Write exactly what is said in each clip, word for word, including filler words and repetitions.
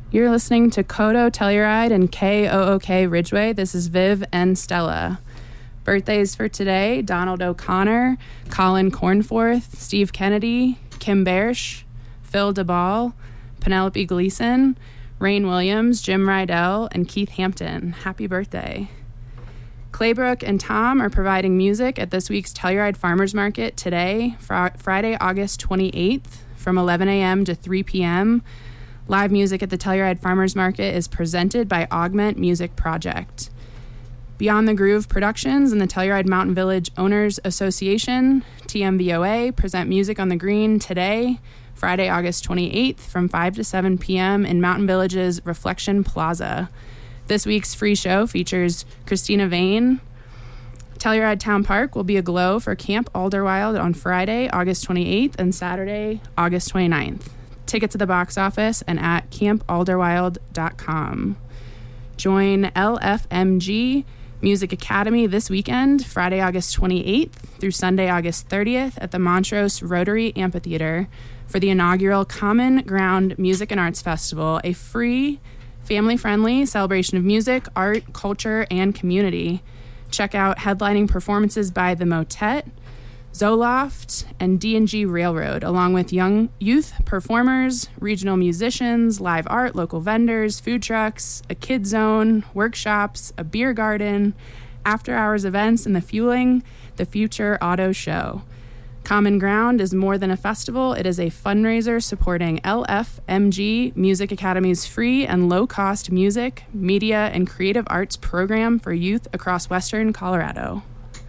You're listening to Kodo Telluride and K O O K Ridgeway. This is Viv and Stella. Birthdays for today: Donald O'Connor, Colin Cornforth, Steve Kennedy, Kim Bersch, Phil DeBall, Penelope Gleason, Rain Williams, Jim Rydell, and Keith Hampton. Happy birthday. Claybrook and Tom are providing music at this week's Telluride Farmers Market today, fr- Friday, August twenty-eighth, from eleven a.m. to three p.m. Live music at the Telluride Farmers Market is presented by Augment Music Project. Beyond the Groove Productions and the Telluride Mountain Village Owners Association, T M V O A, present Music on the Green today, Friday, August twenty-eighth, from five to seven p.m. in Mountain Village's Reflection Plaza. This week's free show features Christina Vane. Telluride Town Park will be aglow for Camp Alderwild on Friday, August twenty-eighth, and Saturday, August twenty-ninth. Tickets at the box office and at camp alderwild dot com. Join L F M G Music Academy this weekend, Friday, August twenty-eighth through Sunday, August thirtieth at the Montrose Rotary Amphitheater for the inaugural Common Ground Music and Arts Festival, a free, family-friendly celebration of music, art, culture, and community. Check out headlining performances by The Motet, Zoloft, and D and G Railroad, along with young youth performers, regional musicians, live art, local vendors, food trucks, a kid zone, workshops, a beer garden, after-hours events, and the Fueling the Future Auto Show. Common Ground is more than a festival. It is a fundraiser supporting L F M G Music Academy's free and low-cost music, media, and creative arts program for youth across Western Colorado.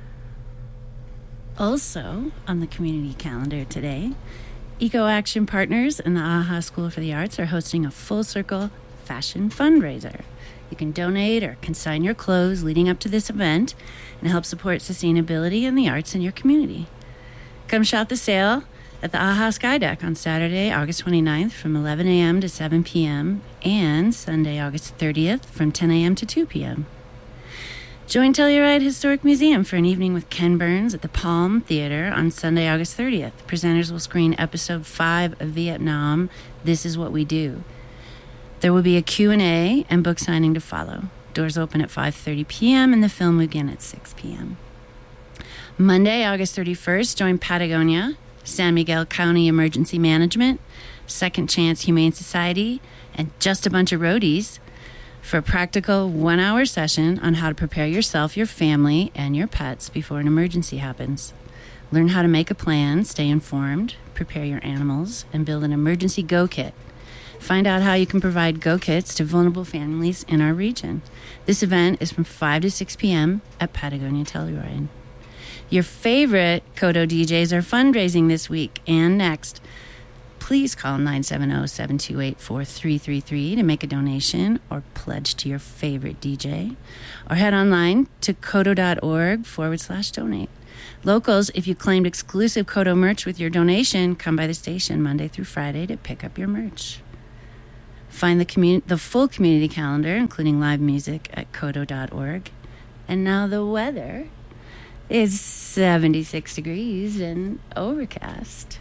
Also, on the community calendar today, Eco Action Partners and the AHA School for the Arts are hosting a Full Circle fashion fundraiser. You can donate or consign your clothes leading up to this event and help support sustainability and the arts in your community. Come shout the sale at the AHA Sky Deck on Saturday, August twenty-ninth from eleven a.m. to seven p.m. and Sunday, August thirtieth from ten a.m. to two p.m. Join Telluride Historic Museum for an evening with Ken Burns at the Palm Theater on Sunday, August thirtieth. Presenters will screen episode five of Vietnam, This Is What We Do. There will be a Q and A and book signing to follow. Doors open at five thirty p.m. and the film will begin at six p.m. Monday, August thirty-first, join Patagonia, San Miguel County Emergency Management, Second Chance Humane Society, and Just a Bunch of Roadies for a practical one-hour session on how to prepare yourself, your family, and your pets before an emergency happens. Learn how to make a plan, stay informed, prepare your animals, and build an emergency go kit. Find out how you can provide go kits to vulnerable families in our region. This event is from five to six p.m. at Patagonia Telluride. Your favorite Kodo D Js are fundraising this week and next. Please call nine seven zero, seven two eight, four three three three to make a donation or pledge to your favorite D J. Or head online to kodo.org forward slash donate. Locals, if you claimed exclusive Kodo merch with your donation, come by the station Monday through Friday to pick up your merch. Find the commun- the full community calendar, including live music, at kodo dot org. And now the weather is seventy-six degrees and overcast.